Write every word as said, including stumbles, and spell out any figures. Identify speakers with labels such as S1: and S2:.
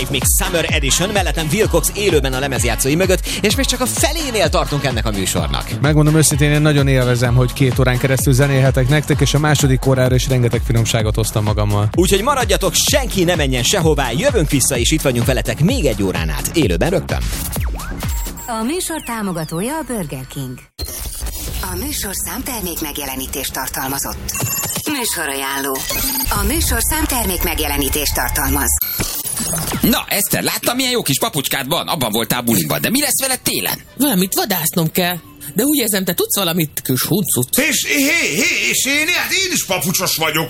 S1: Mix Summer Edition, mellettem Will Cox élőben a lemezjátszói mögött, és még csak a felénél tartunk ennek a műsornak.
S2: Megmondom őszintén, én nagyon élvezem, hogy két órán keresztül zenélhetek nektek, és a második órára is rengeteg finomságot hoztam magammal.
S1: Úgyhogy maradjatok, senki ne menjen sehová, jövünk vissza, és itt vagyunk veletek még egy órán át, élőben rögtön.
S3: A műsor támogatója a Burger King. A műsorszám termék megjelenítést tartalmazott. Műsorajánló. A műsorszám termék megjelenítést tartalmaz.
S4: Na, Eszter, láttam, milyen jó kis papucskád van? Abban voltál buliban, de mi lesz veled télen?
S5: Valamit vadásznom kell. De úgy érzem, te tudsz valamit, kis huncut.
S6: És, hé, hé, és én, hát én is papucsos vagyok.